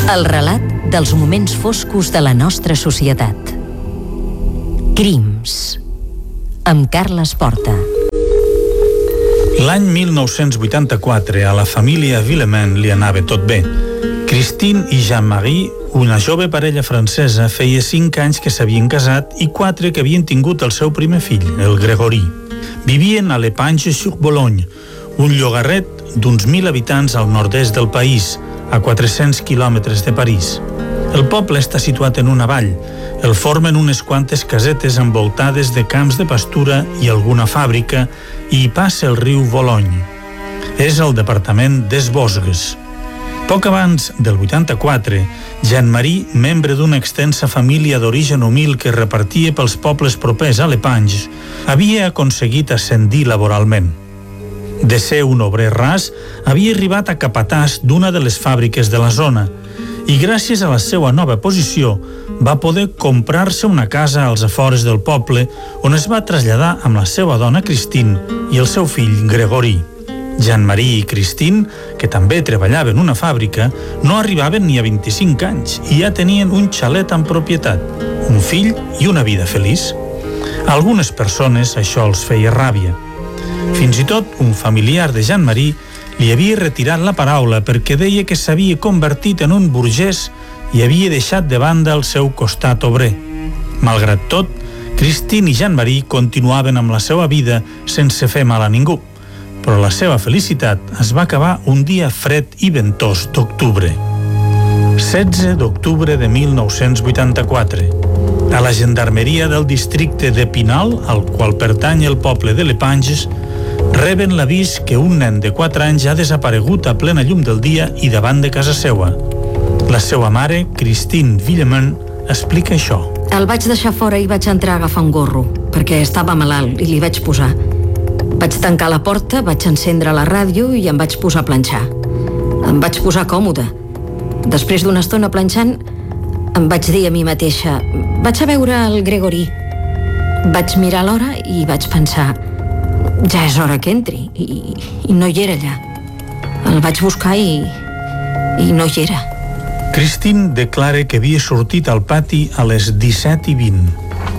El relat dels moments foscos de la nostra societat. Crims, amb Carles Porta. L'any 1984 a la família Villemain li anava tot bé. Christine i Jean-Marie, una jove parella francesa, feia 5 anys que s'havien casat i 4 que havien tingut el seu primer fill, el Grégory. Vivien a l'Épanche-sur-Bologne, un llogarret d'uns 1.000 habitants al nord-est del país, a 400 quilòmetres de París. El poble està situat en una vall. El formen unes quantes casetes envoltades de camps de pastura i alguna fàbrica, i hi passa el riu Bologne. És el departament des Vosges. Poc abans del 84, Jean-Marie, membre d'una extensa família d'origen humil que repartia pels pobles propers a l'Épange, havia aconseguit ascendir laboralment. De ser un obrer ras, havia arribat a capatàs d'una de les fàbriques de la zona i gràcies a la seva nova posició va poder comprar-se una casa als afores del poble on es va traslladar amb la seva dona Christine i el seu fill Grégory. Jean-Marie i Christine, que també treballaven en una fàbrica, no arribaven ni a 25 anys i ja tenien un xalet en propietat, un fill i una vida feliç. A algunes persones això els feia ràbia. Fins i tot un familiar de Jean-Marie li havia retirat la paraula perquè deia que s'havia convertit en un burgès i havia deixat de banda el seu costat obrer. Malgrat tot, Christine i Jean-Marie continuaven amb la seva vida sense fer mal a ningú, però la seva felicitat es va acabar un dia fred i ventós d'octubre. 16 d'octubre de 1984. A la gendarmeria del districte d'Épinal, al qual pertany el poble de l'Épange, reben l'avís que un nen de 4 anys ha desaparegut a plena llum del dia i davant de casa seua. La seva mare, Christine Villemain, explica això. El vaig deixar fora i vaig entrar a agafar un gorro, perquè estava malalt i li vaig posar. Vaig tancar la porta, vaig encendre la ràdio i em vaig posar a planxar. Em vaig posar còmode. Després d'una estona planxant, em vaig dir a mi mateixa: vaig a veure el Grégory. Vaig mirar l'hora i vaig pensar: ja és hora que entri, i no hi era allà. El vaig buscar i no hi era. Christine declara que havia sortit al pati a les 17:20.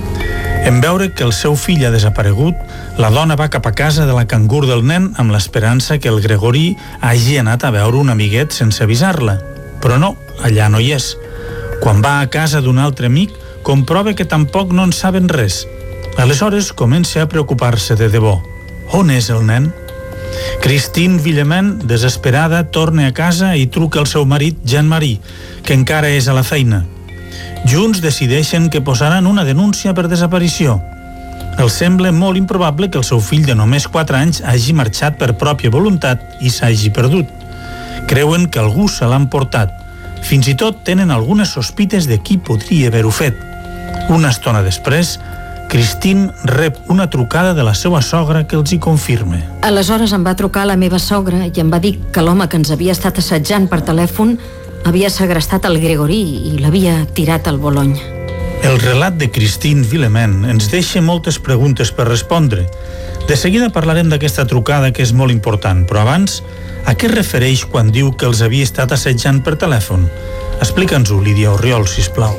En veure que el seu fill ha desaparegut, la dona va cap a casa de la cangur del nen amb l'esperança que el Grégory hagi anat a veure un amiguet sense avisar-la. Però no, allà no hi és. Quan va a casa d'un altre amic, comprova que tampoc no en saben res. Aleshores comença a preocupar-se de debò. On és el nen? Christine Villemain, desesperada, torna a casa i truca al seu marit, Jean-Marie, que encara és a la feina. Junts decideixen que posaran una denúncia per desaparició. Els sembla molt improbable que el seu fill de només 4 anys hagi marxat per pròpia voluntat i s'hagi perdut. Creuen que algú se l'ha emportat. Fins i tot tenen algunes sospites de qui podria haver-ho fet. Una estona després, Christine rep una trucada de la seva sogra que els hi confirma. Aleshores em va trucar la meva sogra i em va dir que l'home que ens havia estat assetjant per telèfon havia segrestat el Grégory i l'havia tirat al Bologne. El relat de Christine Villemain ens deixa moltes preguntes per respondre. De seguida parlarem d'aquesta trucada, que és molt important, però abans, a què es refereix quan diu que els havia estat assetjant per telèfon? Explica'ns-ho, Lídia Orriol, sisplau.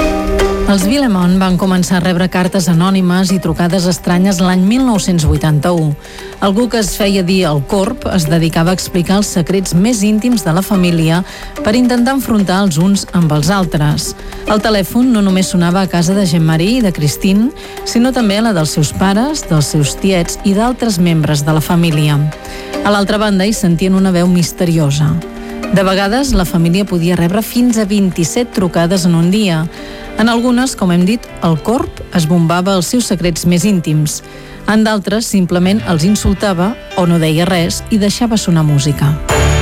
Els Villemain van començar a rebre cartes anònimes i trucades estranyes l'any 1981. Algú que es feia dir el Corb es dedicava a explicar els secrets més íntims de la família per intentar enfrontar els uns amb els altres. El telèfon no només sonava a casa de Jean-Marie i de Christine, sinó també a la dels seus pares, dels seus tiets i d'altres membres de la família. A l'altra banda hi sentien una veu misteriosa. De vegades, la família podia rebre fins a 27 trucades en un dia. En algunes, com hem dit, el Corb es bombava els seus secrets més íntims. En d'altres, simplement els insultava o no deia res i deixava sonar música.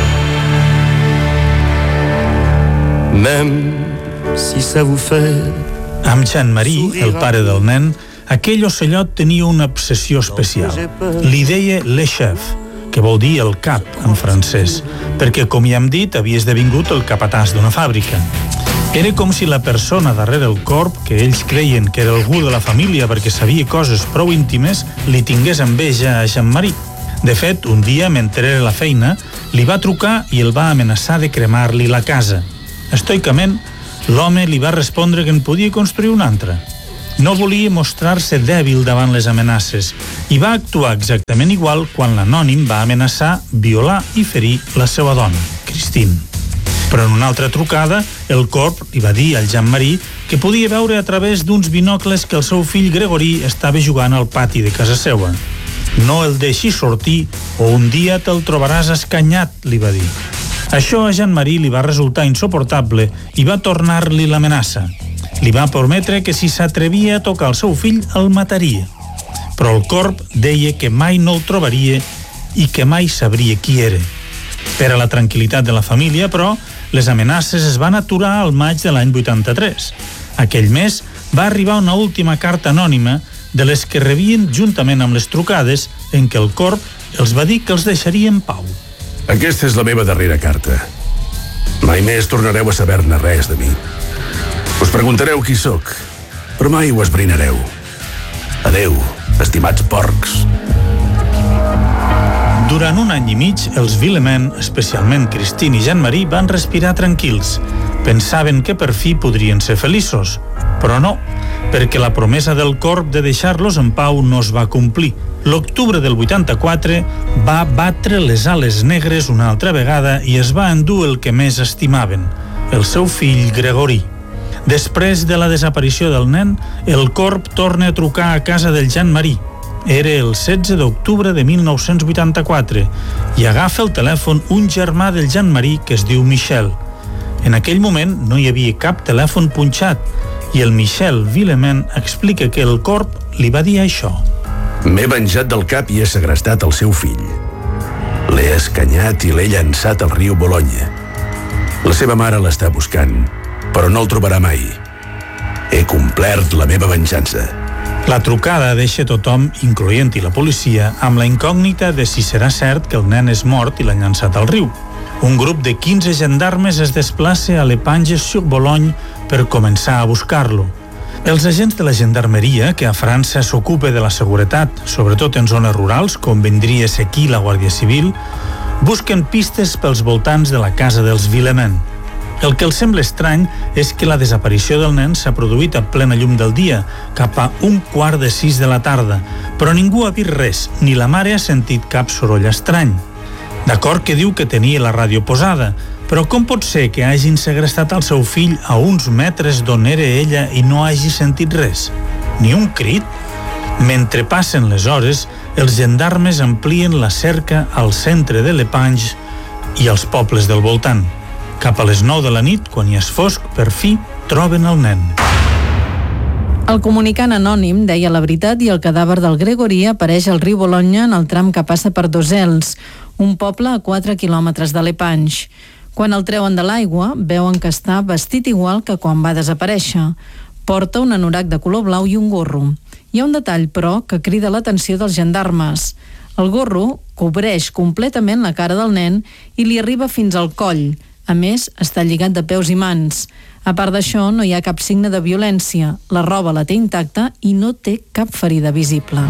Amb Jean-Marie, el pare del nen, aquell ocellot tenia una obsessió especial. Li deia Le Chef, que vol dir el cap en francès, perquè, com ja hem dit, havia esdevingut el capatàs d'una fàbrica. Era com si la persona darrere el Corb, que ells creien que era algú de la família perquè sabia coses prou íntimes, li tingués enveja a Jean-Marie. De fet, un dia, mentre era a la feina, li va trucar i el va amenaçar de cremar-li la casa. Estoicament, l'home li va respondre que en podia construir una altra. No volia mostrar-se dèbil davant les amenaces i va actuar exactament igual quan l'anònim va amenaçar, violar i ferir la seva dona, Christine. Però en una altra trucada, el corp li va dir al Jean-Marie que podia veure a través d'uns binocles que el seu fill Gregory estava jugant al pati de casa seva. No el deixis sortir o un dia te'l trobaràs escanyat, li va dir. Això a Jean-Marie li va resultar insuportable i va tornar-li l'amenaça. Li va prometre que si s'atrevia a tocar el seu fill el mataria. Però el corp deia que mai no el trobaria i que mai sabria qui era. Per a la tranquil·litat de la família, però, les amenaces es van aturar al maig de l'any 83. Aquell mes va arribar una última carta anònima de les que rebien juntament amb les trucades en què el corp els va dir que els deixaria en pau. Aquesta és la meva darrera carta. Mai més tornareu a saber-ne res de mi. Us preguntareu qui sóc, però mai ho esbrinareu. Adeu, estimats porcs. Durant un any i mig, els Villemain, especialment Christine i Jean-Marie, van respirar tranquils. Pensaven que per fi podrien ser feliços, però no, perquè la promesa del corp de deixar-los en pau no es va complir. L'octubre del 84 va batre les ales negres una altra vegada i es va endur el que més estimaven, el seu fill Gregory. Després de la desaparició del nen, el corp torna a trucar a casa del Jean-Marie. Era el 16 d'octubre de 1984 i agafa el telèfon un germà del Jean-Marie que es diu Michel. En aquell moment no hi havia cap telèfon punxat i el Michel Villemain explica que el corp li va dir això. M'he venjat del cap i he segrestat el seu fill. L'he escanyat i l'he llançat al riu Bolonya. La seva mare l'està buscant, però no el trobarà mai. He complert la meva venjança. La trucada deixa tothom, incloent-hi la policia, amb la incògnita de si serà cert que el nen és mort i l'han llançat al riu. Un grup de 15 gendarmes es desplaça a l'Épange-sur-Bologne per començar a buscar-lo. Els agents de la gendarmeria, que a França s'ocupa de la seguretat, sobretot en zones rurals, com vendria a ser aquí la Guàrdia Civil, busquen pistes pels voltants de la casa dels Villemain. El que els sembla estrany és que la desaparició del nen s'ha produït a plena llum del dia, cap a 5:45 de la tarda, però ningú ha vist res, ni la mare ha sentit cap soroll estrany. D'acord que diu que tenia la ràdio posada, però com pot ser que hagin segrestat el seu fill a uns metres d'on era ella i no hagi sentit res? Ni un crit? Mentre passen les hores, els gendarmes amplien la cerca al centre de l'Épange i als pobles del voltant. Cap a les 9 de la nit, quan ja és fosc, per fi troben el nen. El comunicant anònim deia la veritat i el cadàver del Gregory apareix al riu Bolonya en el tram que passa per Dosels, un poble a 4 quilòmetres de l'Épange. Quan el treuen de l'aigua, veuen que està vestit igual que quan va desaparèixer. Porta un anorac de color blau i un gorro. Hi ha un detall, però, que crida l'atenció dels gendarmes. El gorro cobreix completament la cara del nen i li arriba fins al coll. A més, està lligat de peus i mans. A part d'això, no hi ha cap signe de violència. La roba la té intacta i no té cap ferida visible.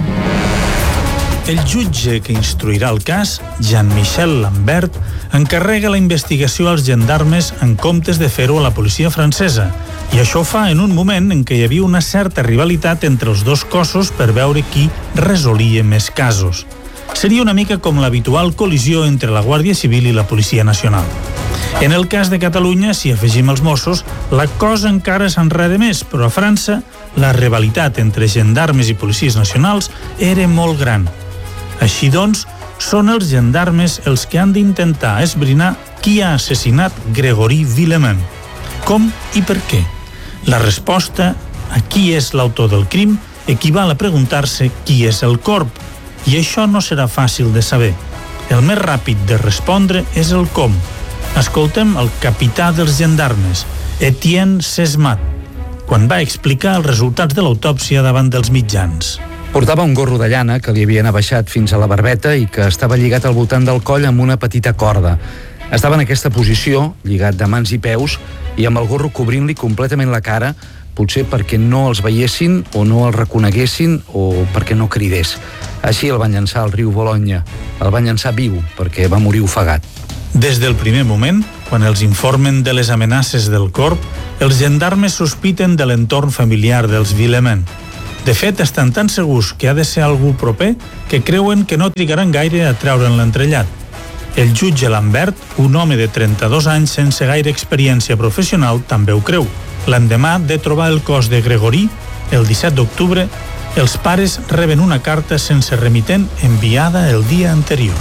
El jutge que instruirà el cas, Jean-Michel Lambert, encarrega la investigació als gendarmes en comptes de fer-ho a la policia francesa. I això fa en un moment en què hi havia una certa rivalitat entre els dos cossos per veure qui resolia més casos. Seria una mica com l'habitual col·lisió entre la Guàrdia Civil i la Policia Nacional. En el cas de Catalunya, si afegim els Mossos, la cosa encara s'enreda més, però a França la rivalitat entre gendarmes i policies nacionals era molt gran. Així doncs, són els gendarmes els que han d'intentar esbrinar qui ha assassinat Gregory Villemain. Com i per què? La resposta a qui és l'autor del crim equival a preguntar-se qui és el corp, i això no serà fàcil de saber. El més ràpid de respondre és el com. Escoltem el capità dels gendarmes, Etienne Sesmat, quan va explicar els resultats de l'autòpsia davant dels mitjans. Portava un gorro de llana que li havien abaixat fins a la barbeta i que estava lligat al voltant del coll amb una petita corda. Estava en aquesta posició, lligat de mans i peus, i amb el gorro cobrint-li completament la cara, potser perquè no els veiessin o no els reconeguessin o perquè no cridés. Així el van llançar al riu Bolonya. El van llançar viu perquè va morir ofegat. Des del primer moment, quan els informen de les amenaces del corp, els gendarmes sospiten de l'entorn familiar dels Villemain. De fet, estan tan segurs que ha de ser algú proper que creuen que no trigaran gaire a treure'n l'entrellat. El jutge Lambert, un home de 32 anys sense gaire experiència professional, també ho creu. L'endemà de trobar el cos de Gregory, el 17 d'octubre, els pares reben una carta sense remitent enviada el dia anterior.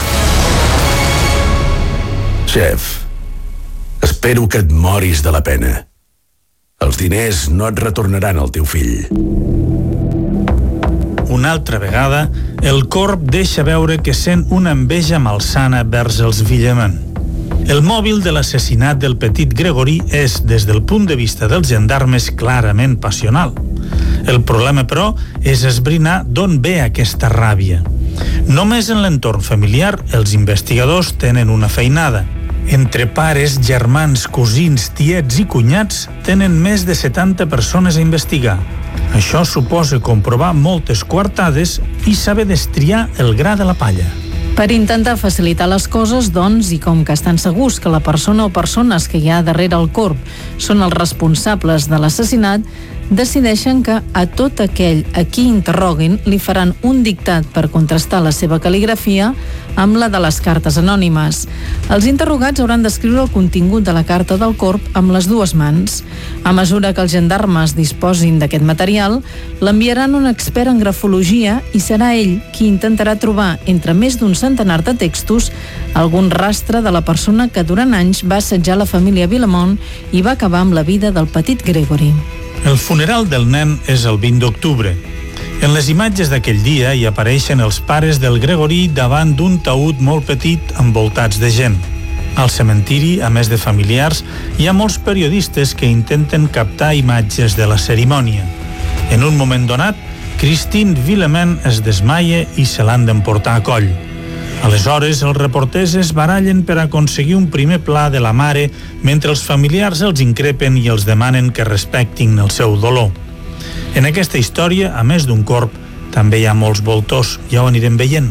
Xef, espero que et moris de la pena. Els diners no et retornaran al teu fill. Una altra vegada, el corp deixa veure que sent una enveja malsana vers els Villemain. El mòbil de l'assassinat del petit Gregory és, des del punt de vista dels gendarmes, clarament passional. El problema, però, és esbrinar d'on ve aquesta ràbia. Només en l'entorn familiar els investigadors tenen una feinada. Entre pares, germans, cosins, tiets i cunyats tenen més de 70 persones a investigar. Això suposa comprovar moltes coartades i saber destriar el gra de la palla. Per intentar facilitar les coses, doncs, i com que estan segurs que la persona o persones que hi ha darrere el corp són els responsables de l'assassinat, decideixen que a tot aquell a qui interroguin li faran un dictat per contrastar la seva cal·ligrafia amb la de les cartes anònimes. Els interrogats hauran d'escriure el contingut de la carta del corp amb les dues mans. A mesura que els gendarmes disposin d'aquest material, l'enviaran un expert en grafologia i serà ell qui intentarà trobar, entre més d'un centenar de textos, algun rastre de la persona que durant anys va assetjar la família Villemain i va acabar amb la vida del petit Gregory. El funeral del nen és el 20 d'octubre. En les imatges d'aquell dia hi apareixen els pares del Gregory davant d'un taüt molt petit envoltats de gent. Al cementiri, a més de familiars, hi ha molts periodistes que intenten captar imatges de la cerimònia. En un moment donat, Christine Villemain es desmaia i se l'han d'emportar a coll. Aleshores, els reporters es barallen per aconseguir un primer pla de la mare mentre els familiars els increpen i els demanen que respectin el seu dolor. En aquesta història, a més d'un corp, també hi ha molts voltors, ja ho anirem veient.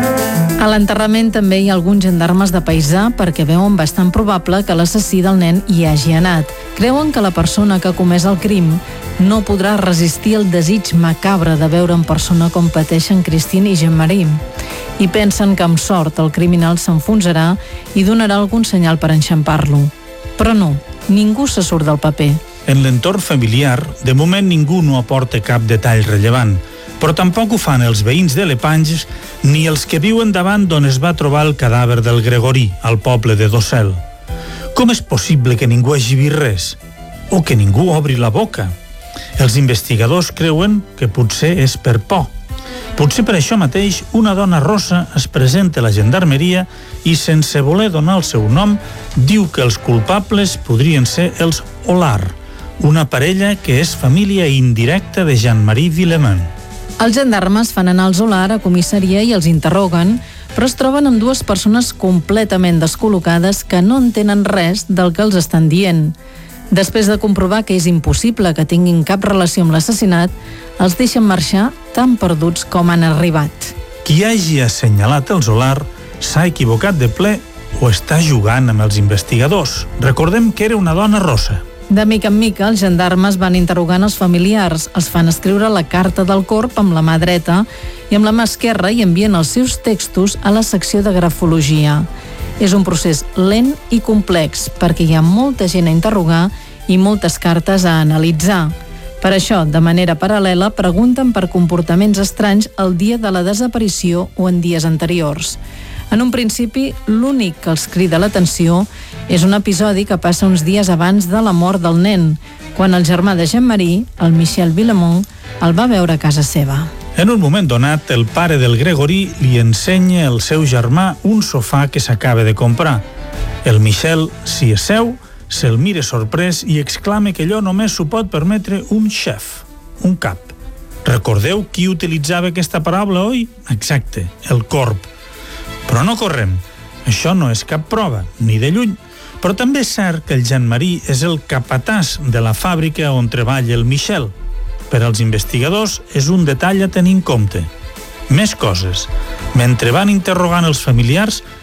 A l'enterrament també hi ha alguns gendarmes de paisà perquè veuen bastant probable que l'assassí del nen hi hagi anat. Creuen que la persona que ha comès el crim no podrà resistir el desig macabre de veure en persona com pateixen Christine i Jean-Marie. I pensen que amb sort el criminal s'enfonsarà i donarà algun senyal per enxampar-lo. Però no, ningú se surt del paper. En l'entorn familiar, de moment ningú no aporta cap detall rellevant, però tampoc ho fan els veïns de Lepanges ni els que viuen davant d'on es va trobar el cadàver del Gregory, al poble de Dossel. Com és possible que ningú hagi vist res? O que ningú obri la boca? Els investigadors creuen que potser és per por. Potser per això mateix una dona rossa es presenta a la gendarmeria i, sense voler donar el seu nom, diu que els culpables podrien ser els Olar, una parella que és família indirecta de Jean-Marie Villemain. Els gendarmes fan anar els Olar a comissaria i els interroguen, però es troben amb dues persones completament descol·locades que no entenen res del que els estan dient. Després de comprovar que és impossible que tinguin cap relació amb l'assassinat, els deixen marxar tan perduts com han arribat. Qui hagi assenyalat els Olar s'ha equivocat de ple o està jugant amb els investigadors. Recordem que era una dona rossa. De mica en mica, els gendarmes van interrogant els familiars, els fan escriure la carta del corp amb la mà dreta i amb la mà esquerra i envien els seus textos a la secció de grafologia. És un procés lent i complex perquè hi ha molta gent a interrogar i moltes cartes a analitzar. Per això, de manera paral·lela, pregunten per comportaments estranys el dia de la desaparició o en dies anteriors. En un principi, l'únic que els crida l'atenció és un episodi que passa uns dies abans de la mort del nen, quan el germà de Jean-Marie, el Michel Villemain, el va veure a casa seva. En un moment donat, el pare del Gregory li ensenya al seu germà un sofà que s'acaba de comprar. El Michel s'hi asseu, se'l mira sorprès i exclama que allò només s'ho pot permetre un xef, un cap. Recordeu qui utilitzava aquesta paraula, oi? Exacte, el corp. Però no correm. Això no és cap prova, ni de lluny. Però també és cert que el Jean-Marie és el capatàs de la fàbrica on treballa el Michel. Per als investigadors és un detall a tenir en compte. Més coses. Mentre van interrogant els familiars,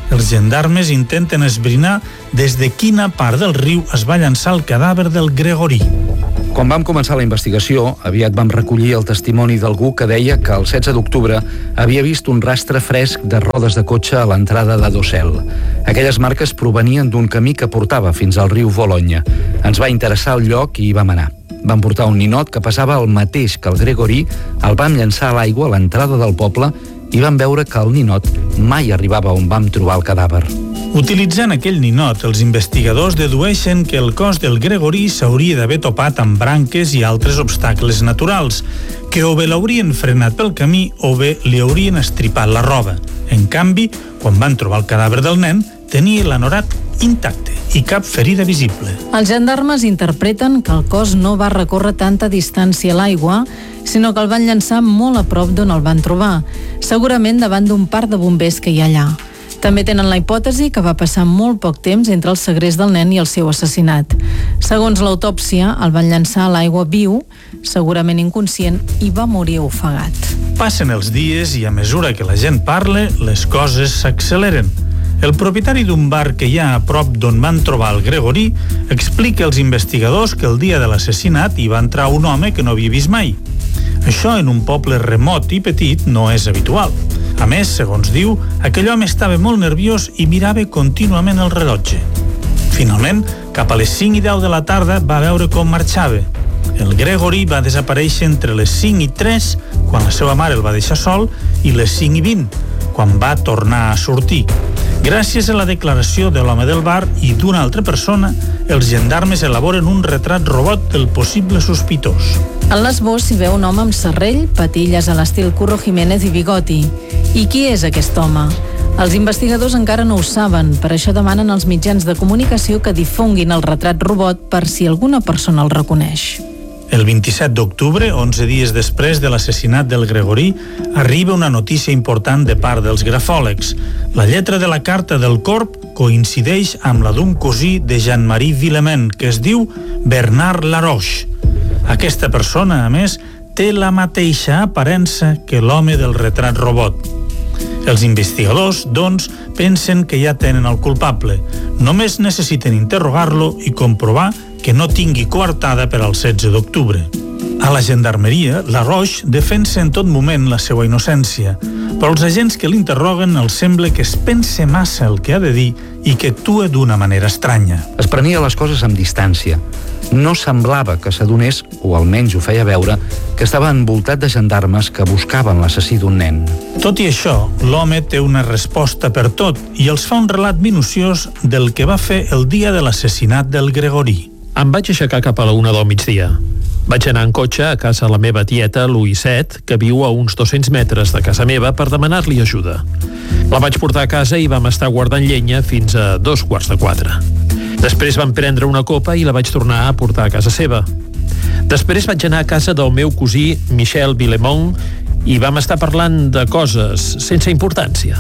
Els gendarmes intenten esbrinar des de quina part del riu es va llançar el cadàver del Gregorí. Quan vam començar la investigació, aviat vam recollir el testimoni d'algú que deia que el 16 d'octubre havia vist un rastre fresc de rodes de cotxe a l'entrada de Dossel. Aquelles marques provenien d'un camí que portava fins al riu Bolonya. Ens va interessar el lloc i hi vam anar. Vam portar un ninot que passava el mateix que el Gregorí, el vam llançar a l'aigua a l'entrada del poble i vam veure que el ninot mai arribava on vam trobar el cadàver. Utilitzant aquell ninot, els investigadors dedueixen que el cos del Gregorí s'hauria d'haver topat amb branques i altres obstacles naturals, que o bé l'haurien frenat pel camí o bé li haurien estripat la roba. En canvi, quan van trobar el cadàver del nen, tenia l'anorat intacte i cap ferida visible. Els gendarmes interpreten que el cos no va recórrer tanta distància a l'aigua, sinó que el van llançar molt a prop d'on el van trobar, segurament davant d'un parc de bombers que hi ha allà. També tenen la hipòtesi que va passar molt poc temps entre el segrest del nen i el seu assassinat. Segons l'autòpsia, el van llançar a l'aigua viu, segurament inconscient, i va morir ofegat. Passen els dies i a mesura que la gent parla, les coses s'acceleren. El propietari d'un bar que hi ha a prop d'on van trobar el Gregorí explica als investigadors que el dia de l'assassinat hi va entrar un home que no havia vist mai. Això en un poble remot i petit no és habitual. A més, segons diu, aquell home estava molt nerviós i mirava contínuament el rellotge. Finalment, cap a les 5 i 10 de la tarda va veure com marxava. El Gregorí va desaparèixer entre les 5 i 3, quan la seva mare el va deixar sol, i les 5 i 20, quan va tornar a sortir. Gràcies a la declaració de l'home del bar i d'una altra persona, els gendarmes elaboren un retrat robot del possible sospitós. En l'esbós s'hi veu un home amb serrell, patilles a l'estil Curro Jiménez i bigoti. I qui és aquest home? Els investigadors encara no ho saben, per això demanen als mitjans de comunicació que difonguin el retrat robot per si alguna persona el reconeix. El 27 d'octubre, 11 dies després de l'assassinat del Gregorí, arriba una notícia important de part dels grafòlegs. La lletra de la carta del corp coincideix amb la d'un cosí de Jean-Marie Villemain, que es diu Bernard Laroche. Aquesta persona, a més, té la mateixa aparença que l'home del retrat robot. Els investigadors, doncs, pensen que ja tenen el culpable. Només necessiten interrogar-lo i comprovar que no tingui coartada per al 16 d'octubre. A la gendarmeria, Laroche defensa en tot moment la seva innocència, però els agents que l'interroguen els sembla que es pense massa el que ha de dir i que actua d'una manera estranya. Es prenia les coses amb distància. No semblava que s'adonés, o almenys ho feia veure, que estava envoltat de gendarmes que buscaven l'assassí d'un nen. Tot i això, l'home té una resposta per tot i els fa un relat minuciós del que va fer el dia de l'assassinat del Gregorí. Em vaig aixecar cap a la 1 del migdia. Vaig anar en cotxe a casa la meva tieta Louisette, que viu a uns 200 metres de casa meva, per demanar-li ajuda. La vaig portar a casa i vam estar guardant llenya fins a 3:45. Després vam prendre una copa i la vaig tornar a portar a casa seva. Després vaig anar a casa del meu cosí Michel Villemain i vam estar parlant de coses sense importància.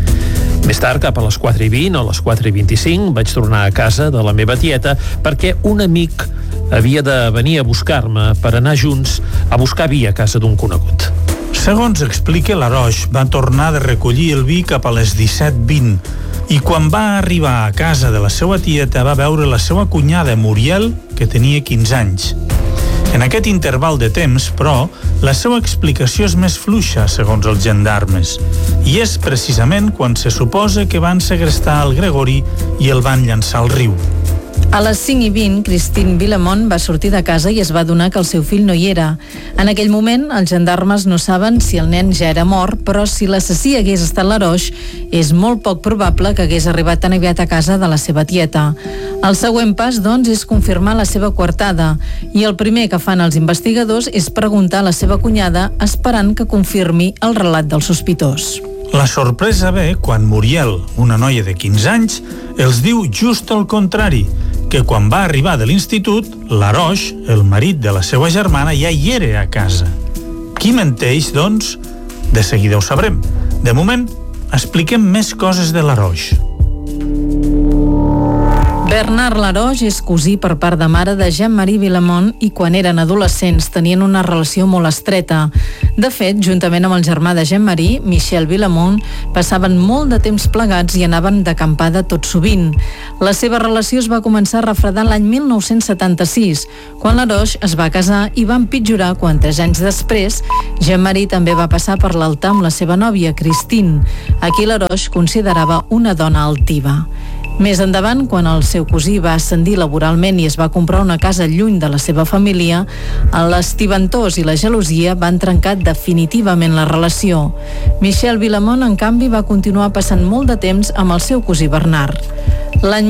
Més tard, cap a les 4:20 o les 4:25, vaig tornar a casa de la meva tieta perquè un amic havia de venir a buscar-me per anar junts a buscar vi a casa d'un conegut. Segons explica Laroche, va tornar de recollir el vi cap a les 17:20 i quan va arribar a casa de la seva tieta va veure la seva cunyada Muriel, que tenia 15 anys. En aquest interval de temps, però, la seva explicació és més fluixa, segons els gendarmes, i és precisament quan se suposa que van segrestar el Gregorí i el van llançar al riu. A les 5:20, Christine Villemain va sortir de casa i es va adonar que el seu fill no hi era. En aquell moment, els gendarmes no saben si el nen ja era mort, però si l'assassí hagués estat Laroche, és molt poc probable que hagués arribat tan aviat a casa de la seva tieta. El següent pas, doncs, és confirmar la seva coartada, i el primer que fan els investigadors és preguntar a la seva cunyada, esperant que confirmi el relat del sospitós. La sorpresa ve quan Muriel, una noia de 15 anys, els diu just el contrari, que quan va arribar de l'institut, Laroche, el marit de la seva germana, ja hi era a casa. Qui menteix, doncs? De seguida ho sabrem. De moment, expliquem més coses de Laroche. Bernard Laroche és cosí per part de mare de Jean-Marie Villemont i quan eren adolescents tenien una relació molt estreta. De fet, juntament amb el germà de Jean-Marie, Michel Villemont, passaven molt de temps plegats i anaven d'acampada tot sovint. La seva relació es va començar a refredar l'any 1976, quan Laroche es va casar i va empitjorar quan 3 anys després Jean-Marie també va passar per l'altar amb la seva nòvia, Christine, a qui Laroche considerava una dona altiva. Més endavant, quan el seu cosí va ascendir laboralment i es va comprar una casa lluny de la seva família, l'estiventós i la gelosia van trencar definitivament la relació. Michel Villemont, en canvi, va continuar passant molt de temps amb el seu cosí Bernard. L'any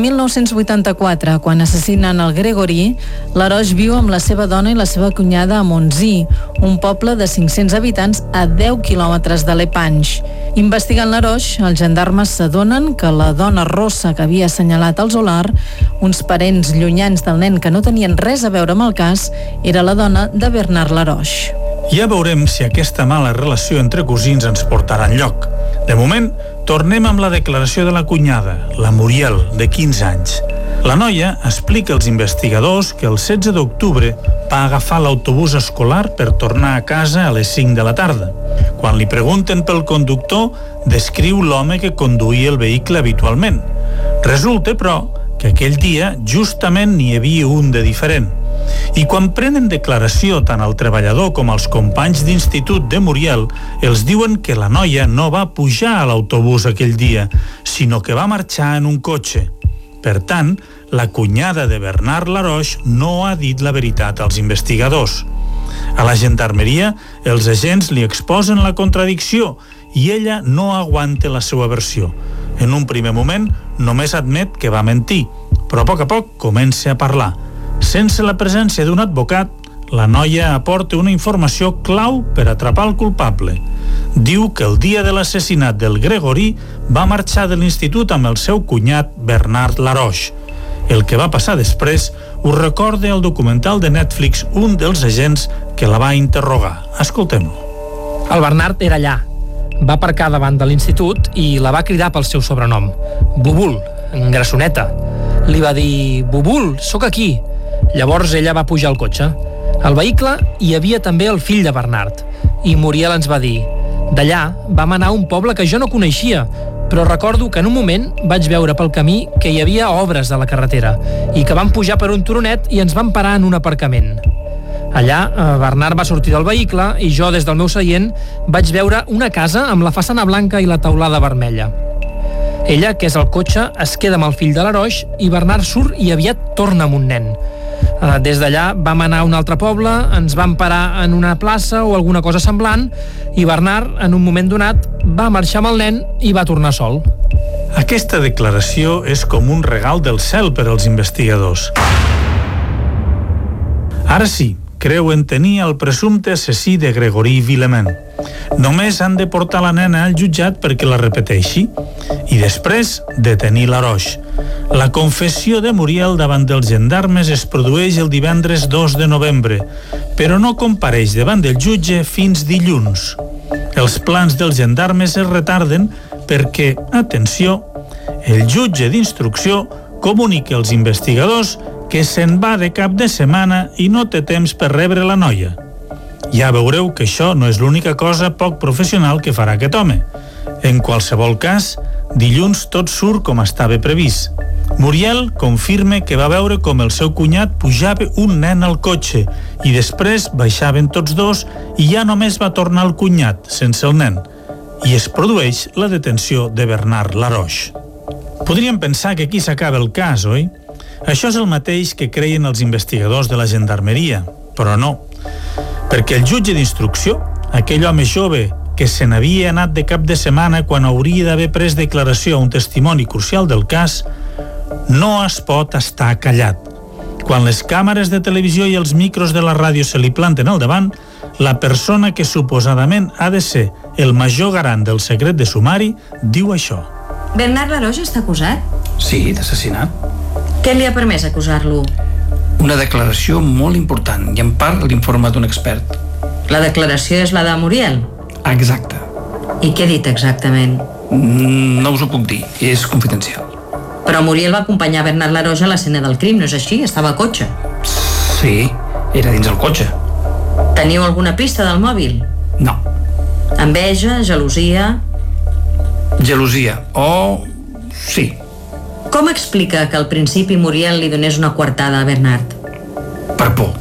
1984, quan assassinen el Gregory, Laroche viu amb la seva dona i la seva cunyada a Monzy, un poble de 500 habitants a 10 quilòmetres de l'Epange. Investigant Laroche, els gendarmes s'adonen que la dona rossa que havia assenyalat el Zolar, uns parents llunyans del nen que no tenien res a veure amb el cas, era la dona de Bernard Laroche. Ja veurem si aquesta mala relació entre cosins ens portarà enlloc. De moment, tornem amb la declaració de la cunyada, la Muriel, de 15 anys. La noia explica als investigadors que el 16 d'octubre va agafar l'autobús escolar per tornar a casa a les 5 de la tarda. Quan li pregunten pel conductor, descriu l'home que conduïa el vehicle habitualment. Resulta, però, que aquell dia justament n'hi havia un de diferent. I quan prenen declaració tant el treballador com els companys d'institut de Muriel, els diuen que la noia no va pujar a l'autobús aquell dia, sinó que va marxar en un cotxe. Per tant, la cunyada de Bernard Laroche no ha dit la veritat als investigadors. A la gendarmeria, els agents li exposen la contradicció i ella no aguanta la seva versió. En un primer moment, només admet que va mentir, però a poc comença a parlar. Sense la presència d'un advocat, la noia aporta una informació clau per atrapar el culpable. Diu que el dia de l'assassinat del Gregory va marxar de l'institut amb el seu cunyat Bernard Laroche. El que va passar després ho recorda el documental de Netflix un dels agents que la va interrogar. Escoltem-lo. El Bernard era allà. Va aparcar davant de l'institut i la va cridar pel seu sobrenom. Bubul, en grassoneta. Li va dir: Bubul, sóc aquí. Llavors ella va pujar al cotxe. Al vehicle hi havia també el fill de Bernard. I Muriel ens va dir: d'allà vam anar a un poble que jo no coneixia, però recordo que en un moment vaig veure pel camí que hi havia obres a la carretera i que vam pujar per un turonet i ens vam parar en un aparcament. Allà, Bernard va sortir del vehicle i jo, des del meu seient, vaig veure una casa amb la façana blanca i la teulada vermella. Ella, que és al cotxe, es queda amb el fill de Laroche i Bernard surt i aviat torna amb un nen. Des d'allà vam anar a un altre poble, ens vam parar en una plaça o alguna cosa semblant i Bernard, en un moment donat, va marxar amb el nen i va tornar sol. Aquesta declaració és com un regal del cel per als investigadors. Ara sí, creuen tenir el presumpte assassí de Gregory Villemont. Només han de portar la nena al jutjat perquè la repeteixi i després detenir Laroche. La confessió de Muriel davant dels gendarmes es produeix el divendres 2 de novembre, però no compareix davant del jutge fins dilluns. Els plans dels gendarmes es retarden perquè, atenció, el jutge d'instrucció comunica als investigadors que se'n va de cap de setmana i no té temps per rebre la noia. Ja veureu que això no és l'única cosa poc professional que farà aquest home. En qualsevol cas, dilluns tot surt com estava previst. Muriel confirma que va veure com el seu cunyat pujava un nen al cotxe i després baixaven tots dos i ja només va tornar el cunyat, sense el nen. I es produeix la detenció de Bernard Laroche. Podríem pensar que aquí s'acaba el cas, oi? Això és el mateix que creien els investigadors de la gendarmeria, però no. Perquè el jutge d'instrucció, aquell home jove que se n'havia anat de cap de setmana quan hauria d'haver pres declaració a un testimoni crucial del cas, no es pot estar callat. Quan les càmeres de televisió i els micros de la ràdio se li planten al davant, la persona que suposadament ha de ser el major garant del secret de sumari diu això. Bernard Laroche està acusat? Sí, d'assassinat. Què li ha permès acusar-lo? Una declaració molt important i en part l'informe d'un expert. La declaració és la de Muriel? Exacte. I què ha dit exactament? No us ho puc dir, és confidencial. Però Muriel va acompanyar Bernard Laroche a l'escena del crim, no és així? Estava a cotxe. Sí, era dins el cotxe. Teniu alguna pista del mòbil? No. Enveja, gelosia... Gelosia. Sí. Com explica que al principi Muriel li donés una coartada a Bernard? Per por.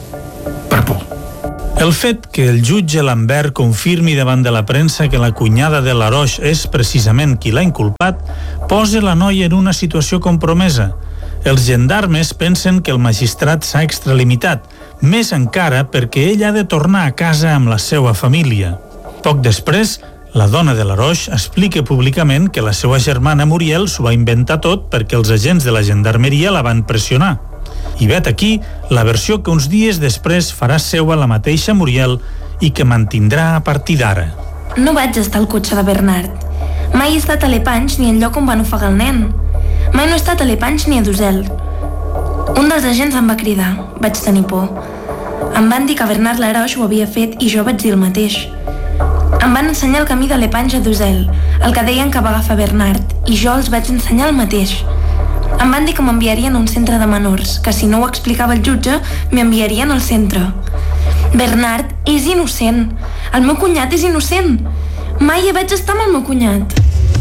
El fet que el jutge Lambert confirmi davant de la premsa que la cunyada de Laroche és precisament qui l'ha inculpat posa la noia en una situació compromesa. Els gendarmes pensen que el magistrat s'ha extralimitat, més encara perquè ell ha de tornar a casa amb la seva família. Poc després, la dona de Laroche explica públicament que la seva germana Muriel s'ho va inventar tot perquè els agents de la gendarmeria la van pressionar. I vet aquí la versió que uns dies després farà seua la mateixa Muriel i que mantindrà a partir d'ara. No vaig estar al cotxe de Bernard. Mai he estat a l'Epanys ni al lloc on van ofegar el nen. Mai no he estat a l'Epanys ni a Dosel. Un dels agents em va cridar. Vaig tenir por. Em van dir que Bernard Laroche ho havia fet i jo vaig dir el mateix. Em van ensenyar el camí de l'Epanys a Dosel, el que deien que va agafar Bernard, i jo els vaig ensenyar el mateix. Em van dir que m'enviarien a un centre de menors, que si no ho explicava el jutge, m'enviarien al centre. Bernard és innocent. El meu cunyat és innocent. Mai hi vaig estar amb el meu cunyat.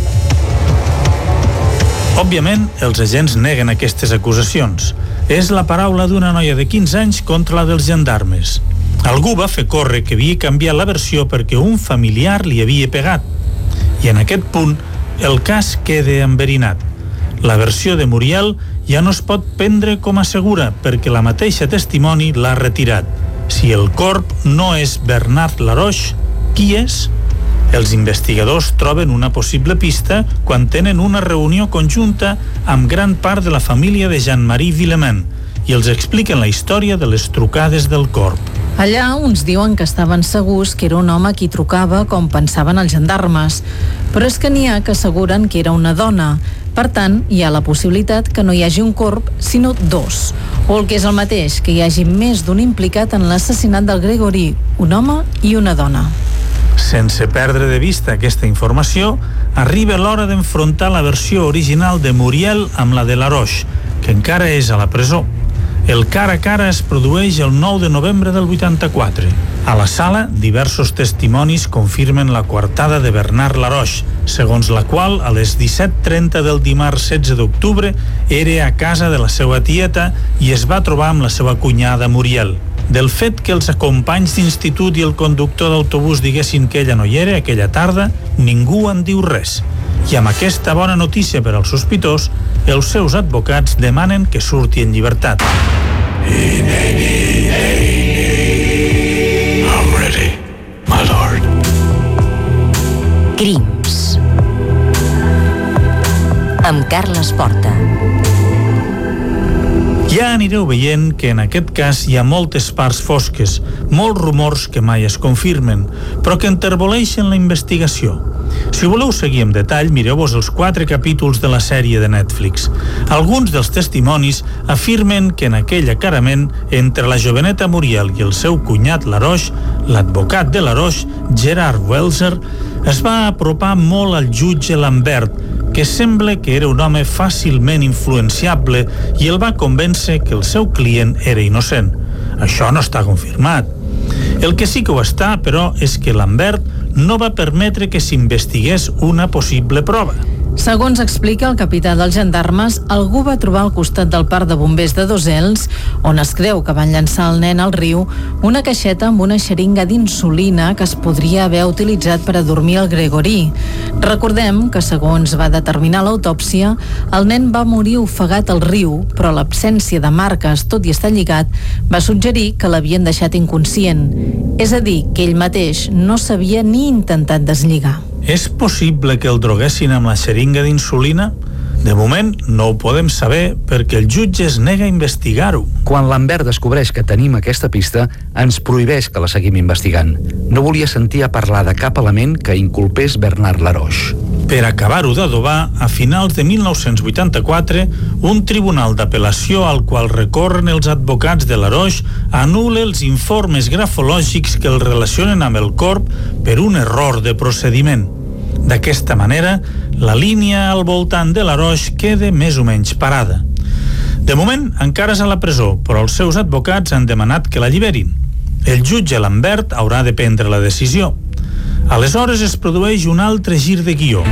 Òbviament, els agents neguen aquestes acusacions. És la paraula d'una noia de 15 anys contra la dels gendarmes. Algú va fer córrer que havia canviat la versió perquè un familiar li havia pegat. I en aquest punt, el cas queda enverinat. La versió de Muriel ja no es pot prendre com a segura perquè la mateixa testimoni l'ha retirat. Si el corp no és Bernard Laroche, qui és? Els investigadors troben una possible pista quan tenen una reunió conjunta amb gran part de la família de Jean-Marie Villemain i els expliquen la història de les trucades del corp. Allà uns diuen que estaven segurs que era un home qui trucava com pensaven els gendarmes, però és que n'hi ha que asseguren que era una dona. Per tant, hi ha la possibilitat que no hi hagi un corp, sinó dos. O el que és el mateix, que hi hagi més d'un implicat en l'assassinat del Gregory, un home i una dona. Sense perdre de vista aquesta informació, arriba l'hora d'enfrontar la versió original de Muriel amb la de Laroche, que encara és a la presó. El cara a cara es produeix el 9 de novembre del 84. A la sala, diversos testimonis confirmen la coartada de Bernard Laroche, segons la qual a les 17:30 del dimarts 16 d'octubre era a casa de la seva tieta i es va trobar amb la seva cunyada Muriel. Del fet que els companys d'institut i el conductor d'autobús diguessin que ella no hi era aquella tarda, ningú en diu res. I amb aquesta bona notícia per al sospitós, els seus advocats demanen que surti en llibertat. I'm ready, my lord. Crims. Amb Carles Porta. Ja anireu veient que en aquest cas hi ha moltes parts fosques, molts rumors que mai es confirmen, però que enterboleixen la investigació. Si voleu seguir en detall, mireu-vos els 4 capítols de la sèrie de Netflix. Alguns dels testimonis afirmen que en aquell acarament entre la joveneta Muriel i el seu cunyat Laroche, l'advocat de Laroche, Gerard Welser, es va apropar molt al jutge Lambert, que sembla que era un home fàcilment influenciable i el va convèncer que el seu client era innocent. Això no està confirmat. El que sí que ho està, però, és que Lambert no va permetre que s'investigués una possible prova. Segons explica el capità dels gendarmes, algú va trobar al costat del parc de bombers de Dosels, on es creu que van llançar el nen al riu, una caixeta amb una xeringa d'insulina que es podria haver utilitzat per adormir el Gregory. Recordem que, segons va determinar l'autòpsia, el nen va morir ofegat al riu, però l'absència de marques, tot i estar lligat, va suggerir que l'havien deixat inconscient. És a dir, que ell mateix no s'havia ni intentat deslligar. És possible que el droguessin amb la xeringa d'insulina? De moment no ho podem saber perquè el jutge es nega a investigar-ho. Quan Lambert descobreix que tenim aquesta pista, ens prohibeix que la seguim investigant. No volia sentir a parlar de cap element que inculpés Bernard Laroche. Per acabar-ho d'adobar, a finals de 1984, un tribunal d'apel·lació al qual recorren els advocats de Laroche anul·la els informes grafològics que el relacionen amb el corp per un error de procediment. D'aquesta manera, la línia al voltant de l'Aroix queda més o menys parada. De moment encara és a la presó, però els seus advocats han demanat que l'alliberin. El jutge Lambert haurà de prendre la decisió. Aleshores es produeix un altre gir de guió.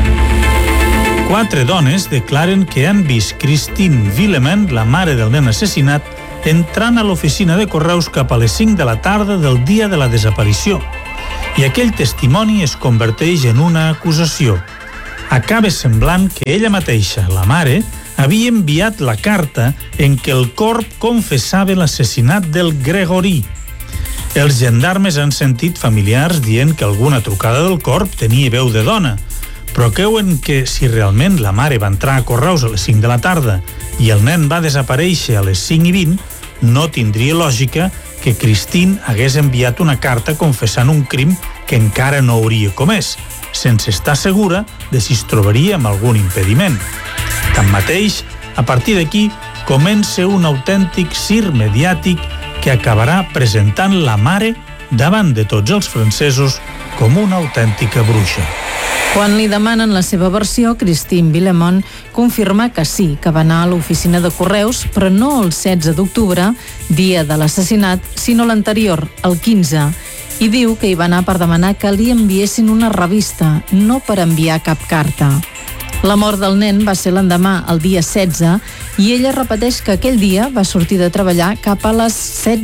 4 dones declaren que han vist Christine Villemain, la mare del nen assassinat, entrant a l'oficina de correus cap a les 5 de la tarda del dia de la desaparició. I aquell testimoni es converteix en una acusació. Acaba semblant que ella mateixa, la mare, havia enviat la carta en què el corp confessava l'assassinat del Gregorí. Els gendarmes han sentit familiars dient que alguna trucada del corp tenia veu de dona, però creuen que si realment la mare va entrar a correus a les 5 de la tarda i el nen va desaparèixer a les 5:20, no tindria lògica que Christine hagués enviat una carta confessant un crim que encara no hauria comès, sense estar segura de si es trobaria amb algun impediment. Tanmateix, a partir d'aquí, comença un autèntic circ mediàtic que acabarà presentant la mare davant de tots els francesos com una autèntica bruixa. Quan li demanen la seva versió, Christine Villemain confirma que sí, que va anar a l'oficina de correus, però no el 16 d'octubre, dia de l'assassinat, sinó l'anterior, el 15, i diu que hi va anar per demanar que li enviessin una revista, no per enviar cap carta. La mort del nen va ser l'endemà, el dia 16, i ella repeteix que aquell dia va sortir de treballar cap a les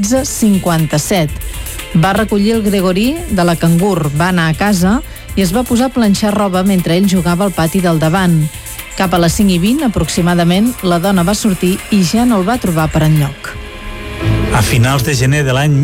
16:57. Va recollir el Gregorí de la Cangur, va anar a casa i es va posar a planxar roba mentre ell jugava al pati del davant. Cap a les 5:20, aproximadament, la dona va sortir i ja no el va trobar per enlloc. A finals de gener de l'any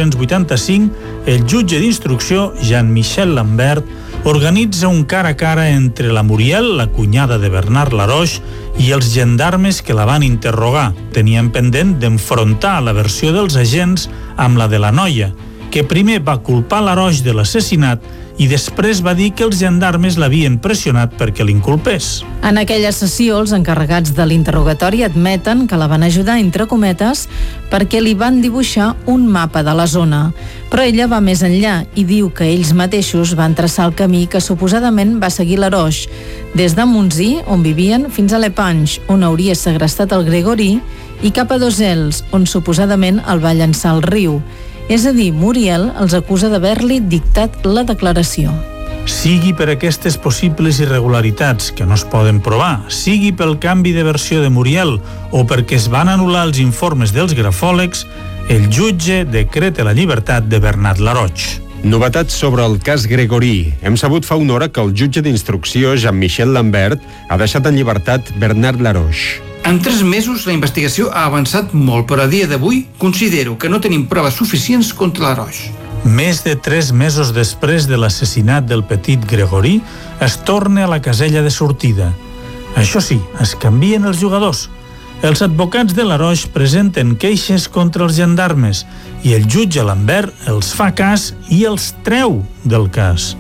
1985, el jutge d'instrucció, Jean-Michel Lambert, organitza un cara a cara entre la Muriel, la cunyada de Bernard Laroche, i els gendarmes que la van interrogar. Tenien pendent d'enfrontar la versió dels agents amb la de la noia, que primer va culpar Laroche de l'assassinat i després va dir que els gendarmes l'havien pressionat perquè l'inculpés. En aquella sessió, els encarregats de l'interrogatori admeten que la van ajudar, entre cometes, perquè li van dibuixar un mapa de la zona. Però ella va més enllà i diu que ells mateixos van traçar el camí que suposadament va seguir Laroche, des de Montsí, on vivien, fins a Lepange, on hauria segrestat el Gregorí, i cap a Dosels, on suposadament el va llançar al riu. És a dir, Muriel els acusa d'haver-li dictat la declaració. Sigui per aquestes possibles irregularitats que no es poden provar, sigui pel canvi de versió de Muriel o perquè es van anul·lar els informes dels grafòlegs, el jutge decreta la llibertat de Bernard Laroche. Novetats sobre el cas Gregorí. Hem sabut fa una hora que el jutge d'instrucció, Jean-Michel Lambert, ha deixat en llibertat Bernard Laroche. En 3 mesos la investigació ha avançat molt, però a dia d'avui considero que no tenim proves suficients contra Laroche. Més de 3 mesos després de l'assassinat del petit Gregorí, es torna a la casella de sortida. Això sí, es canvien els jugadors. Els advocats de Laroche presenten queixes contra els gendarmes i el jutge Lambert els fa cas i els treu del cas.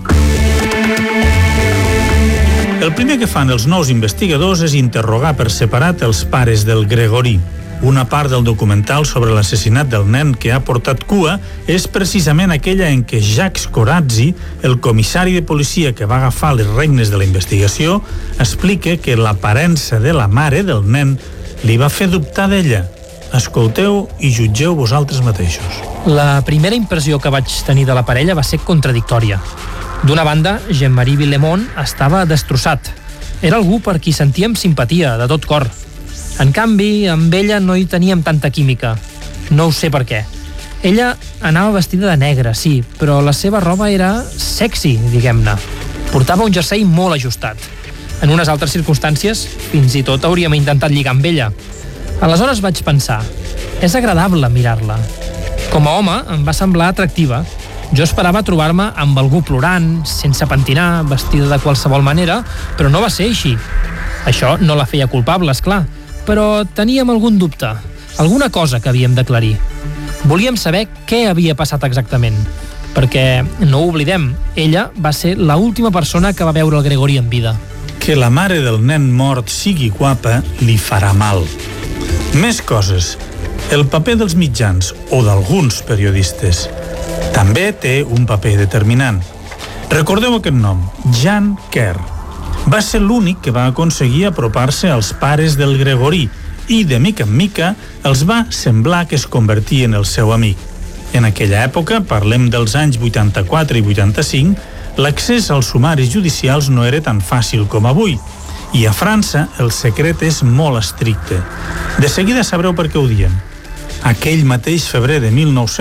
El primer que fan els nous investigadors és interrogar per separat els pares del Gregorí. Una part del documental sobre l'assassinat del nen que ha portat cua és precisament aquella en què Jacques Corazzi, el comissari de policia que va agafar les regnes de la investigació, explica que l'aparença de la mare del nen li va fer dubtar d'ella. Escolteu i jutgeu vosaltres mateixos. La primera impressió que vaig tenir de la parella va ser contradictòria. D'una banda, Jean-Marie Villemain estava destrossat. Era algú per qui sentíem simpatia, de tot cor. En canvi, amb ella no hi teníem tanta química. No ho sé per què. Ella anava vestida de negre, sí, però la seva roba era sexy, diguem-ne. Portava un jersei molt ajustat. En unes altres circumstàncies, fins i tot hauríem intentat lligar amb ella. Aleshores vaig pensar, és agradable mirar-la. Com a home, em va semblar atractiva. Jo esperava trobar-me amb algú plorant, sense pentinar, vestida de qualsevol manera, però no va ser així. Això no la feia culpable, esclar, però teníem algun dubte, alguna cosa que havíem d'aclarir. Volíem saber què havia passat exactament, perquè, no ho oblidem, ella va ser l'última persona que va veure el Gregorí en vida. Que la mare del nen mort sigui guapa li farà mal. Més coses. El paper dels mitjans o d'alguns periodistes també té un paper determinant. Recordeu aquest nom, Jean Kerr. Va ser l'únic que va aconseguir apropar-se als pares del Gregorí i, de mica en mica, els va semblar que es convertia en el seu amic. En aquella època, parlem dels anys 84 i 85, l'accés als sumaris judicials no era tan fàcil com avui. I a França el secret és molt estricte. De seguida sabreu per què ho diem. Aquell mateix febrer de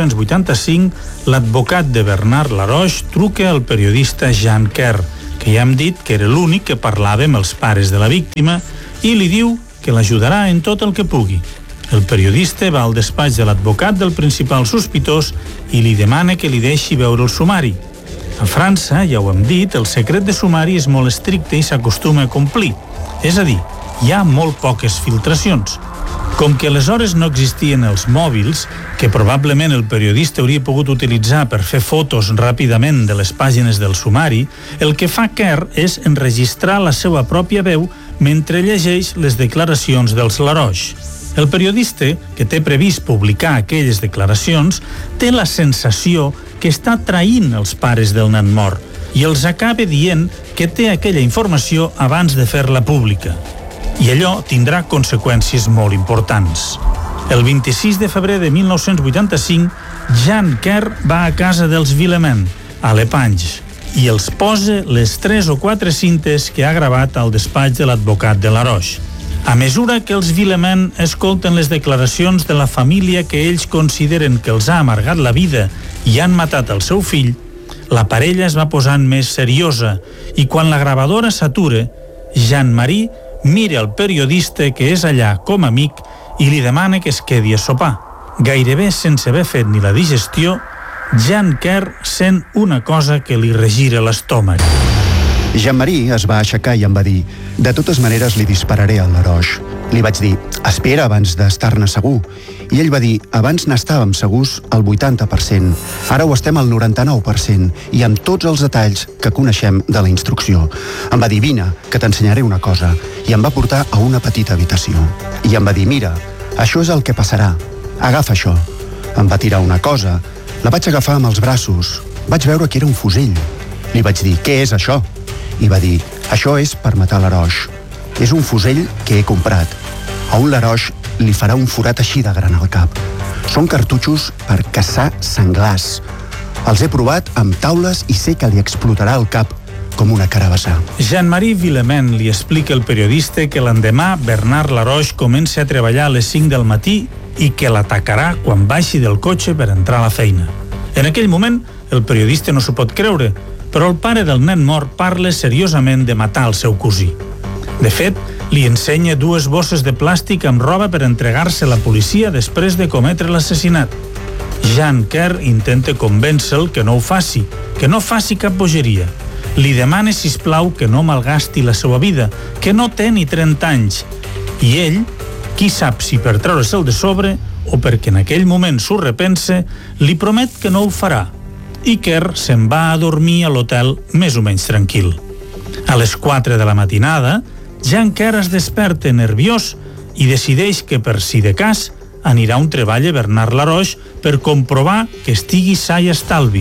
1985, l'advocat de Bernard Laroche truca al periodista Jean Kerr, que ja hem dit que era l'únic que parlava amb els pares de la víctima, i li diu que l'ajudarà en tot el que pugui. El periodista va al despatx de l'advocat del principal sospitós i li demana que li deixi veure el sumari. A França, ja ho hem dit, el secret de sumari és molt estricte i s'acostuma a complir. És a dir, hi ha molt poques filtracions. Com que aleshores no existien els mòbils, que probablement el periodista hauria pogut utilitzar per fer fotos ràpidament de les pàgines del sumari, el que fa Kerr és enregistrar la seva pròpia veu mentre llegeix les declaracions dels Laroche. El periodista, que té previst publicar aquelles declaracions, té la sensació que està traint els pares del nen mort i els acaba dient que té aquella informació abans de fer-la pública. I allò tindrà conseqüències molt importants. El 26 de febrer de 1985, Jean Kerr va a casa dels Villemain, a Lepange, i els posa les 3 o 4 cintes que ha gravat al despatx de l'advocat de Laroche. A mesura que els Villemain escolten les declaracions de la família que ells consideren que els ha amargat la vida i han matat el seu fill, la parella es va posant més seriosa i quan la gravadora s'atura, Jean-Marie mira el periodista que és allà com a amic i li demana que es quedi a sopar. Gairebé sense haver fet ni la digestió, Jean Kerr sent una cosa que li regira l'estómac. Jean-Marie es va aixecar i em va dir: de totes maneres li dispararé al Laroche. Li vaig dir: espera abans d'estar-ne segur. I ell va dir: abans n'estàvem segurs al 80%, ara ho estem al 99%, i amb tots els detalls que coneixem de la instrucció. Em va dir: vine, que t'ensenyaré una cosa. I em va portar a una petita habitació. I em va dir: mira, això és el que passarà. Agafa això. Em va tirar una cosa. La vaig agafar amb els braços. Vaig veure que era un fusell. Li vaig dir: què és això? I va dir: això és per matar Laroche. És un fusell que he comprat. A un Laroche li farà un forat així de gran al cap. Són cartutxos per caçar senglars. Els he provat amb taules i sé que li explotarà el cap com una carabassa. Jean-Marie Villemain li explica al periodista que l'endemà Bernard Laroche comença a treballar a les 5 del matí i que l'atacarà quan baixi del cotxe per entrar a la feina. En aquell moment, el periodista no s'ho pot creure, però el pare del nen mort parla seriosament de matar el seu cosí. De fet, li ensenya 2 bosses de plàstic amb roba per entregar-se a la policia després de cometre l'assassinat. Jean Kerr intenta convèncer-lo que no ho faci, que no faci cap bogeria. Li demana, sisplau, que no malgasti la seva vida, que no té ni 30 anys. I ell, qui sap si per treure-se'l de sobre o perquè en aquell moment s'ho repensa, li promet que no ho farà. I Kerr se'n va a dormir a l'hotel més o menys tranquil. A les 4 de la matinada, Jean Kerr es desperta nerviós i decideix que per si de cas anirà a un treball a Bernard Laroche per comprovar que estigui sa i estalvi.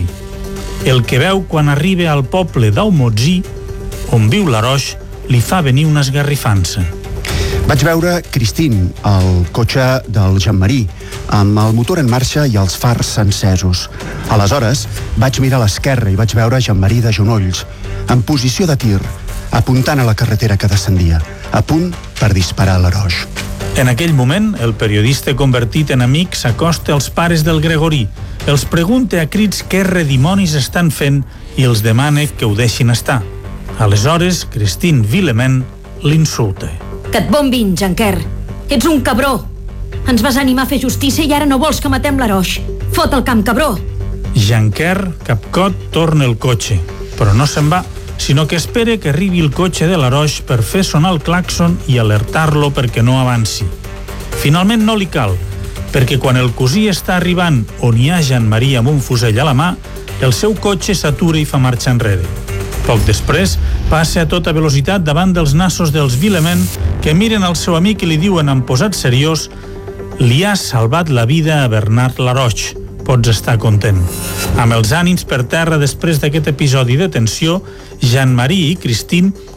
El que veu quan arriba al poble d'Aumozí, on viu Laroche, li fa venir una esgarrifança. Vaig veure Christine, el cotxe del Jean-Marie, amb el motor en marxa i els fars encesos. Aleshores, vaig mirar a l'esquerra i vaig veure Jean-Marie de genolls, en posició de tir, apuntant a la carretera que descendia, a punt per disparar a Laroche. En aquell moment, el periodista convertit en amic s'acosta als pares del Gregorí, els pregunta a crits què redimonis estan fent i els demana que ho deixin estar. Aleshores, Christine Villemain l'insulta. Que et bombin, Jean Kerr. Ets un cabró. Ens vas animar a fer justícia i ara no vols que matem Laroche. Fot el camp, cabró. Jean Kerr, capcot, torna el cotxe, però no se'n va, sinó que espera que arribi el cotxe de Laroche per fer sonar el clàxon i alertar-lo perquè no avanci. Finalment no li cal, perquè quan el cosí està arribant on hi ha Jean-Marie amb un fusell a la mà, el seu cotxe s'atura i fa marxa enrere. Poc després, passa a tota velocitat davant dels nassos dels Villemain, que miren al seu amic i li diuen amb posat seriós: li has salvat la vida a Bernard Laroche. Pots estar content. Amb els ànims per terra després d'aquest episodi de tensió, Jean-Marie i Christine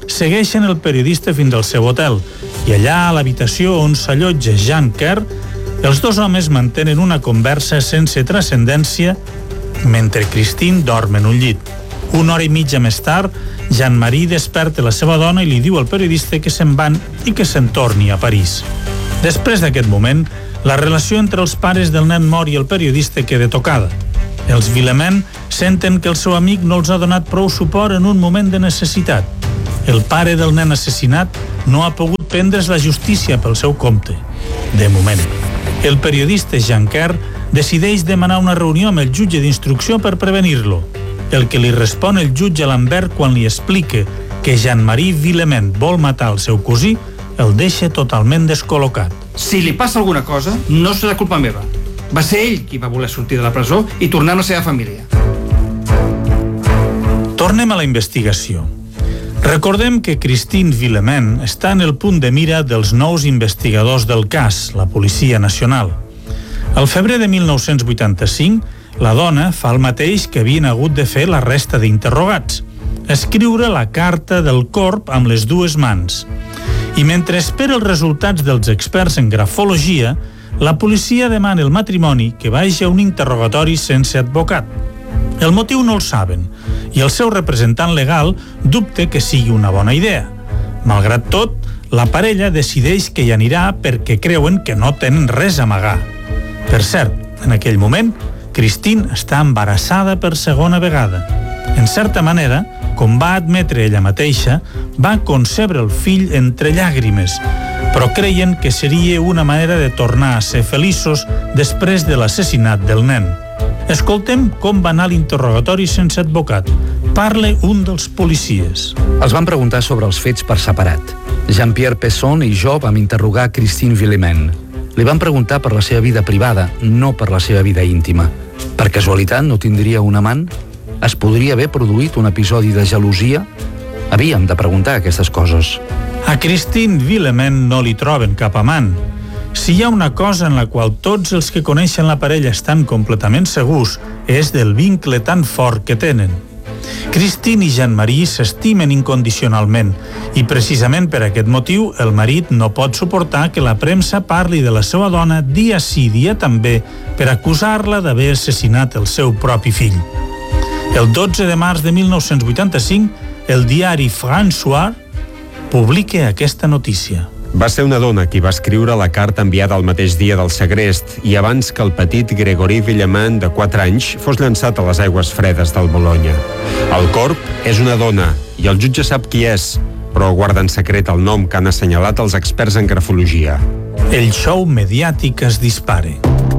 segueixen el periodista fins al seu hotel i allà, a l'habitació on s'allotja Jean Kerr, els dos homes mantenen una conversa sense transcendència mentre Christine dorm en un llit. Una hora i mitja més tard, Jean-Marie desperta la seva dona i li diu al periodista que se'n van i que se'n torni a París. Després d'aquest moment, la relació entre els pares del nen mort i el periodista queda tocada. Els Villemain senten que el seu amic no els ha donat prou suport en un moment de necessitat. El pare del nen assassinat no ha pogut prendre's la justícia pel seu compte. De moment. El periodista Jean Kerr decideix demanar una reunió amb el jutge d'instrucció per prevenir-lo. El que li respon el jutge Lambert quan li explica que Jean-Marie Villemain vol matar el seu cosí el deixa totalment descol·locat. Si li passa alguna cosa, no serà culpa meva. Va ser ell qui va voler sortir de la presó i tornar a la seva família. Tornem a la investigació. Recordem que Christine Villemain està en el punt de mira dels nous investigadors del cas, la Policia Nacional. Al febrer de 1985, la dona fa el mateix que havien hagut de fer la resta d'interrogats, escriure la carta del corp amb les dues mans. I mentre espera els resultats dels experts en grafologia, la policia demana al matrimoni que vagi a un interrogatori sense advocat. El motiu no el saben, i el seu representant legal dubta que sigui una bona idea. Malgrat tot, la parella decideix que hi anirà perquè creuen que no tenen res a amagar. Per cert, en aquell moment, Christine està embarassada per segona vegada. En certa manera, com va admetre ella mateixa, va concebre el fill entre llàgrimes, però creien que seria una manera de tornar a ser feliços després de l'assassinat del nen. Escoltem com va anar l'interrogatori sense advocat. Parla un dels policies. Els van preguntar sobre els fets per separat. Jean-Pierre Pesson i jo vam interrogar Christine Villemain. Li van preguntar per la seva vida privada, no per la seva vida íntima. Per casualitat no tindria un amant? Es podria haver produït un episodi de gelosia? Havíem de preguntar aquestes coses. A Christine Villemain no li troben cap amant. Si hi ha una cosa en la qual tots els que coneixen la parella estan completament segurs, és del vincle tan fort que tenen. Christine i Jean-Marie s'estimen incondicionalment i precisament per aquest motiu el marit no pot suportar que la premsa parli de la seva dona dia sí dia també per acusar-la d'haver assassinat el seu propi fill. El 12 de març de 1985, el diari François publica aquesta notícia. Va ser una dona qui va escriure la carta enviada el mateix dia del segrest i abans que el petit Grégory Villemain, de 4 anys, fos llançat a les aigües fredes del Bolonya. El corp és una dona i el jutge sap qui és, però guarda en secret el nom que han assenyalat els experts en grafologia. El show mediàtic es dispara.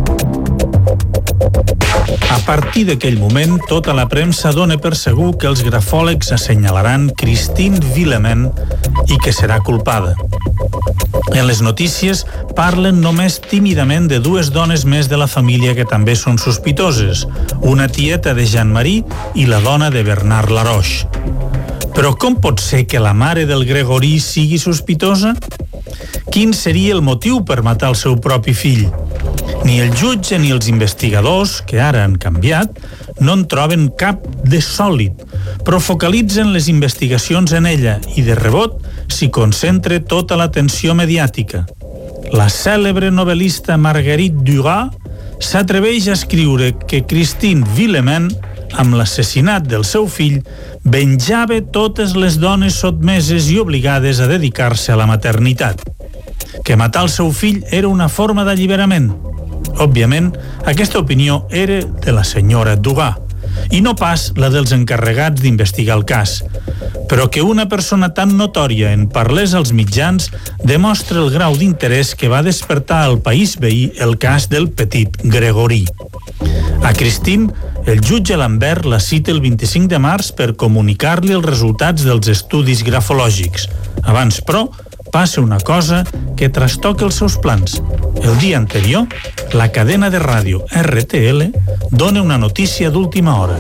A partir d'aquell moment, tota la premsa dona per segur que els grafòlegs assenyalaran Christine Villemain i que serà culpada. En les notícies parlen només tímidament de dues dones més de la família que també són sospitoses, una tieta de Jean-Marie i la dona de Bernard Laroche. Però com pot ser que la mare del Grégory sigui sospitosa? Quin seria el motiu per matar el seu propi fill? Ni el jutge ni els investigadors, que ara han canviat, no en troben cap de sòlid, però focalitzen les investigacions en ella i de rebot s'hi concentra tota l'atenció mediàtica. La cèlebre novel·lista Marguerite Duras s'atreveix a escriure que Christine Villemain, amb l'assassinat del seu fill, venjava totes les dones sotmeses i obligades a dedicar-se a la maternitat. Que matar el seu fill era una forma d'alliberament. Òbviament, aquesta opinió era de la senyora Dugas, i no pas la dels encarregats d'investigar el cas. Però que una persona tan notòria en parlés als mitjans demostra el grau d'interès que va despertar al país veí el cas del petit Grégory. A Christine, el jutge Lambert la cita el 25 de març per comunicar-li els resultats dels estudis grafològics. Abans, però, passa una cosa que trastoca els seus plans. El dia anterior, la cadena de ràdio RTL dona una notícia d'última hora.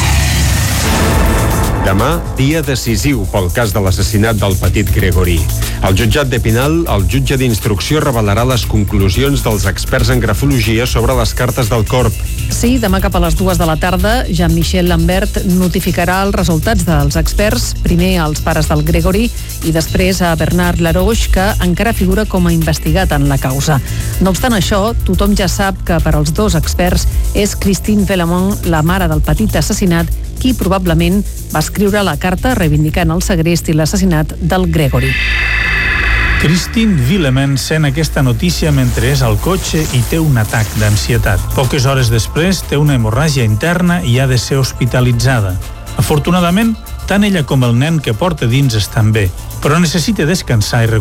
Demà, dia decisiu pel cas de l'assassinat del petit Grégory. Al jutjat d'Epinal, el jutge d'instrucció revelarà les conclusions dels experts en grafologia sobre les cartes del Corp. Sí, demà cap a les 2 de la tarda, Jean-Michel Lambert notificarà els resultats dels experts, primer als pares del Gregory i després a Bernard Laroche, que encara figura com a investigat en la causa. No obstant això, tothom ja sap que per als dos experts és Christine Villemont, la mare del petit assassinat, qui probablement va escriure la carta reivindicant el segrest i l'assassinat del Gregory. Christine Villemont sent aquesta notícia mentre és al cotxe i té un atac d'ansietat. Poques hores després té una hemorràgia interna i ha de ser hospitalitzada. Afortunadament, tant ella com el nen que porta dins estan bé, però necessita descansar i